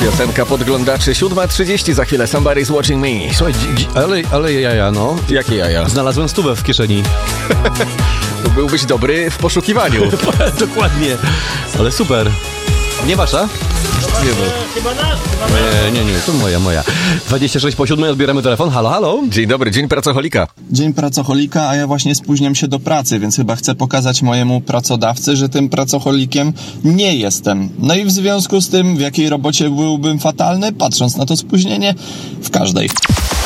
Piosenka podglądaczy, 7:30 za chwilę, Somebody's Watching Me. Słuchaj, ale jaja, no. Jakie jaja? Znalazłem 100 w kieszeni. To byłbyś dobry w poszukiwaniu. Dokładnie. Ale super. Nie wasza? Nie no. Nie, to moja. 26 po 7, odbieramy telefon. Halo? Dzień dobry, dzień pracoholika. Dzień pracoholika, a ja właśnie spóźniam się do pracy, więc chyba chcę pokazać mojemu pracodawcy, że tym pracoholikiem nie jestem. No i w związku z tym, w jakiej robocie byłbym fatalny, patrząc na to spóźnienie, w każdej.